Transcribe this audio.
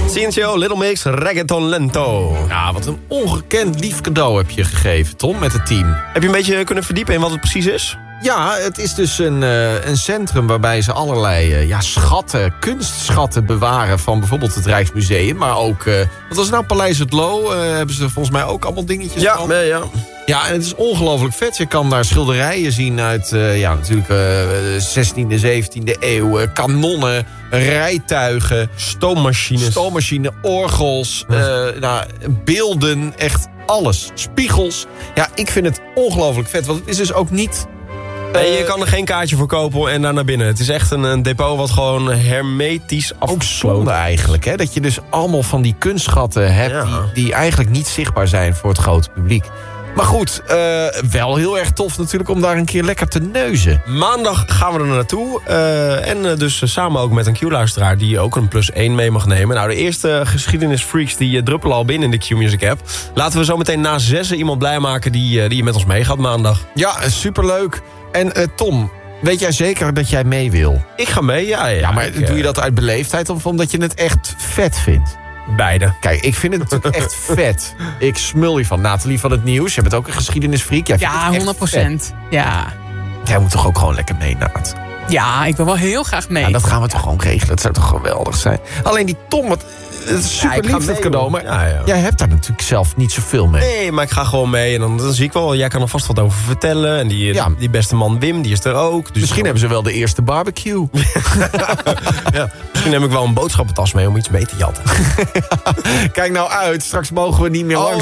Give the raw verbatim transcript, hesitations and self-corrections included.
Ciencio, Little Mix, Reggaeton Lento. Ja, wat een ongekend lief cadeau heb je gegeven, Tom, met het team. Heb je een beetje kunnen verdiepen in wat het precies is? Ja, het is dus een, uh, een centrum waarbij ze allerlei uh, ja, schatten, kunstschatten bewaren van bijvoorbeeld het Rijksmuseum. Maar ook, uh, wat was het nou, Paleis het Loo, uh, hebben ze volgens mij ook allemaal dingetjes Ja, van. nee, ja. Ja, en het is ongelooflijk vet. Je kan daar schilderijen zien uit, uh, ja, natuurlijk uh, zestiende, zeventiende eeuw. Uh, kanonnen, rijtuigen, Stoommachines. stoommachine, orgels, uh, nou, beelden, echt alles. Spiegels. Ja, ik vind het ongelooflijk vet, want het is dus ook niet... Nee, je kan er geen kaartje voor kopen en daar naar binnen. Het is echt een, een depot wat gewoon hermetisch Ook afgesloten zonde eigenlijk, hè? Dat je dus allemaal van die kunstschatten hebt... Ja. Die, die eigenlijk niet zichtbaar zijn voor het grote publiek. Maar goed, uh, wel heel erg tof natuurlijk om daar een keer lekker te neuzen. Maandag gaan we er naartoe. Uh, en uh, dus uh, samen ook met een Q-luisteraar die ook een plus één mee mag nemen. Nou, de eerste geschiedenisfreaks die uh, druppelen al binnen in de Q-Music app. Laten we zo meteen na zessen iemand blij maken die, uh, die met ons meegaat maandag. Ja, superleuk. En uh, Tom, weet jij zeker dat jij mee wil? Ik ga mee, ja. Ja, Ja, maar ik, doe je uh, dat uit beleefdheid of omdat je het echt vet vindt? Beide. Kijk, ik vind het natuurlijk echt vet. Ik smul je van. Nathalie van het Nieuws, je bent ook een geschiedenisfreak. Jij vindt Ja, het echt honderd procent. Ja. vet. Jij moet toch ook gewoon lekker mee, Naat? ja, ik wil wel heel graag mee. Ja, dat gaan we toch gewoon regelen. Dat zou toch geweldig zijn. Alleen die Tom, wat, het is super Ja, ik ga lief dat mee, cadeau. hoor. Maar Ja, ja. jij hebt daar natuurlijk zelf niet zoveel mee. Nee, maar ik ga gewoon mee en dan, dan zie ik wel. Jij kan er vast wat over vertellen. En die, Ja. die beste man Wim, die is er ook. Dus Misschien hebben ze wel de eerste barbecue. ja, misschien neem ik wel een boodschappentas mee om iets mee te jatten. Kijk nou uit, straks mogen we niet meer Oh, langs.